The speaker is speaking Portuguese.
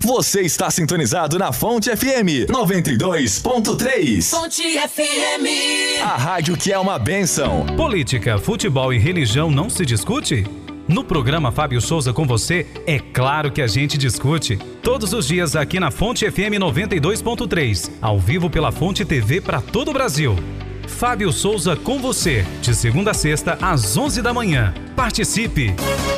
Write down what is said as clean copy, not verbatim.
Você está sintonizado na Fonte FM 92.3. Fonte FM. A rádio que é uma bênção. Política, futebol e religião não se discute? No programa Fábio Souza com você, é claro que a gente discute. Todos os dias aqui na Fonte FM 92.3, ao vivo pela Fonte TV para todo o Brasil. Fábio Souza com você, de segunda a sexta às 11 da manhã. Participe!